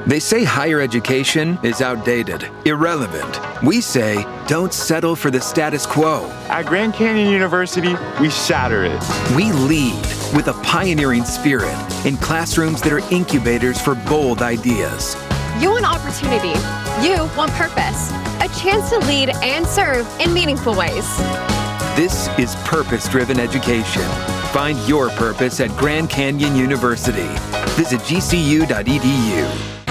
They say higher education is outdated, irrelevant. We say, don't settle for the status quo. At Grand Canyon University, we shatter it. We lead with a pioneering spirit in classrooms that are incubators for bold ideas. You want opportunity. You want purpose. A chance to lead and serve in meaningful ways. This is purpose-driven education. Find your purpose at Grand Canyon University. Visit gcu.edu.